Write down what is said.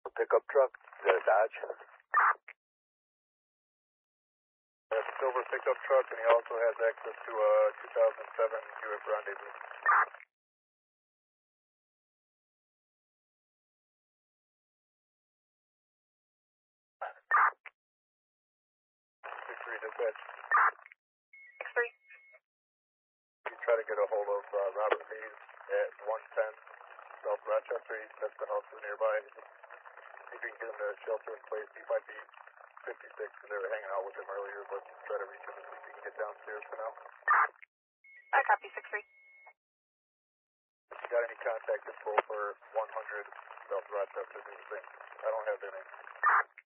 Pickup truck, Dodge. Silver pickup truck, and he also has access to a 2007 Buick Rendezvous. 6-3 dispatch. 6-3. You try to get a hold of Robert Hayes at 110 South Rochester. He's at the house nearby. See if you can get him to shelter in place. He might be 56 because they were hanging out with him earlier, but try to reach him and see if he can get downstairs for now. I copy 6-3. If you got any contact info for 100 South Rochester, do the same. I don't have any.